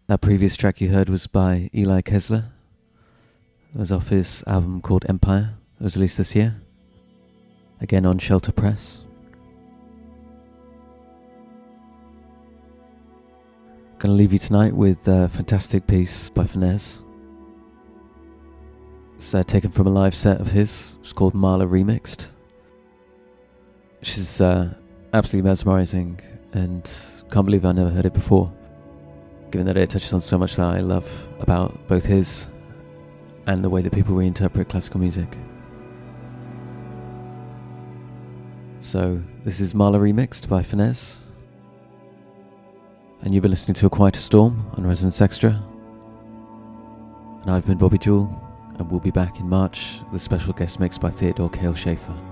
That previous track you heard was by Eli Kessler. It was off his album called Empire. It was released this year. Again on Shelter Press. Gonna leave you tonight with a fantastic piece by Finesse. It's taken from a live set of his. It's called Marla Remixed. She's absolutely mesmerizing and can't believe I never heard it before, given that it touches on so much that I love about both his and the way that people reinterpret classical music. So this is Marla Remixed by Finesse, and you've been listening to A Quieter Storm on Resonance Extra, and I've been Bobby Jewell, and we'll be back in March with a special guest mix by Theodore Kael Schaefer.